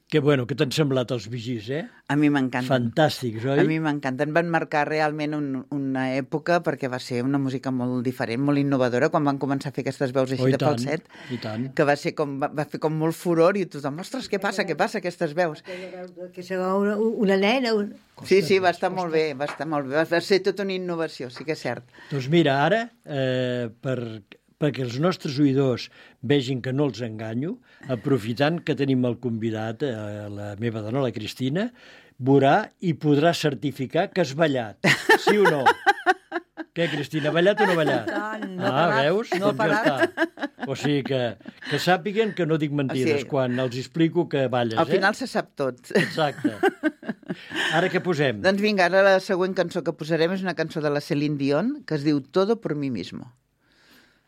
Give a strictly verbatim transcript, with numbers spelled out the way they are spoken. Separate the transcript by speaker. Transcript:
Speaker 1: Que bueno, què t'han semblat els vigis, eh?
Speaker 2: A mi m'encanten.
Speaker 1: Fantàstics, oi?
Speaker 2: A mi m'encanten. Van marcar realment un, una època perquè va ser una música molt diferent, molt innovadora, quan van començar a fer aquestes veus així
Speaker 1: Oh,
Speaker 2: de
Speaker 1: tant,
Speaker 2: falset.
Speaker 1: i tant.
Speaker 2: Que va, ser com, va, va fer com molt furor i tothom, ostres, què passa, què passa, aquestes veus?
Speaker 3: Que serà una, una nena... Un...
Speaker 2: Sí, sí, va estar molt bé, va estar molt bé. Va ser tota una innovació, sí que és cert.
Speaker 1: Doncs mira, ara, eh, per... perquè els nostres oïdors vegin que no els enganyo, aprofitant que tenim el convidat, eh, la meva dona, la Cristina, veurà i podrà certificar que has ballat. Sí o no? Què, Cristina, ballat o no ballat?
Speaker 3: No,
Speaker 1: ah,
Speaker 3: parat,
Speaker 1: veus?
Speaker 3: no
Speaker 1: doncs ja està. O sigui que, que sàpiguen que no dic mentides
Speaker 2: O sigui,
Speaker 1: quan els explico que balles,
Speaker 2: Al final
Speaker 1: eh?
Speaker 2: se sap tot.
Speaker 1: Exacte. Ara què posem?
Speaker 2: Doncs vinga, ara la següent cançó que posarem és una cançó de la Céline Dion que es diu Todo por mí mismo.